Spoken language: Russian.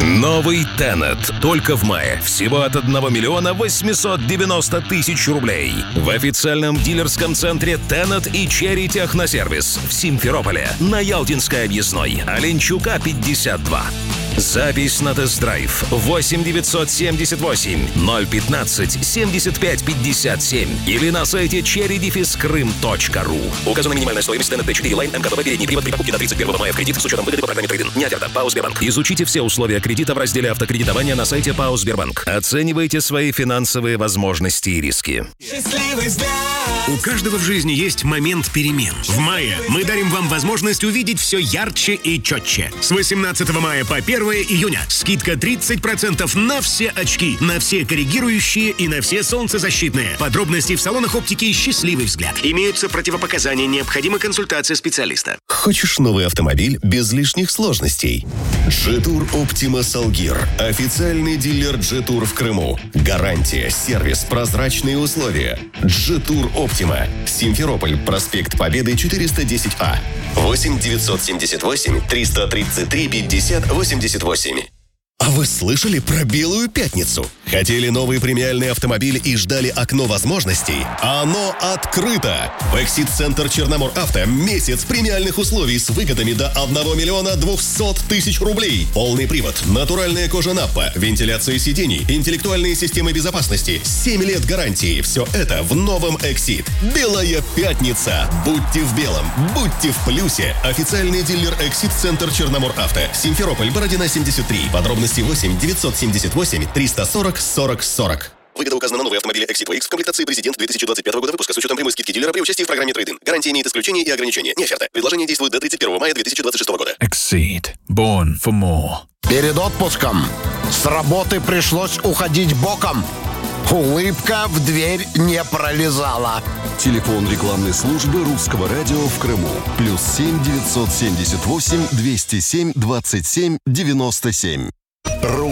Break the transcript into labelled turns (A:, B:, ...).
A: Новый Тенет. Только в мае. Всего от 1 890 000 рублей. В официальном дилерском центре Тенет и Черри Техносервис в Симферополе. На Ялтинской объездной. Оленчука, 52. Запись на тест-драйв 8 978 015 75 57 или на сайте cherry-krym.ru. Указана минимальная стоимость Тенет Т4 Line МКБ передний привод при покупке до 31 мая в кредит с учетом выгоды по программе трейд-ин. Не оферта. ПАО Сбербанк. Изучите все условия кредита в разделе автокредитования на сайте ПАО Сбербанк. Оценивайте свои финансовые возможности и риски.
B: У каждого в жизни есть момент перемен. В мае мы дарим вам возможность увидеть все ярче и четче. С 18 мая по 1 июня скидка 30% на все очки, на все коррегирующие и на все солнцезащитные. Подробности в салонах оптики «Счастливый взгляд». Имеются противопоказания, необходима консультация специалиста.
C: Хочешь новый автомобиль без лишних сложностей? Джетур Оптима Салгир. Официальный дилер Джетур в Крыму. Гарантия, сервис, прозрачные условия. Джетур Оптима. Симферополь, проспект Победы, 410А. 8 978 333 50 88. А вы слышали про Белую пятницу? Хотели новый премиальный автомобиль и ждали окно возможностей? Оно открыто! В Эксид-центр Черномор Авто месяц премиальных условий с выгодами до 1 200 000 рублей. Полный привод, натуральная кожа Наппа, вентиляция сидений, интеллектуальные системы безопасности, 7 лет гарантии. Все это в новом Эксид. Белая пятница! Будьте в белом, будьте в плюсе. Официальный дилер Эксид-центр Черномор Авто. Симферополь, Бородина, 73. Подробности 8 978 340 40 40. Выгода указана на новые автомобили Exit VX в комплектации «Президент» 2025 года выпуска с учетом прямой скидки дилера при участии в программе трейд-ин. Гарантия имеет исключения и ограничения. Не оферта. Предложение действует до 31 мая 2026 года.
D: Exceed. Born for more.
E: Перед отпуском с работы пришлось уходить боком. Улыбка в дверь не пролезала.
F: Телефон рекламной службы Русского радио в Крыму. +7 978 207 27 97.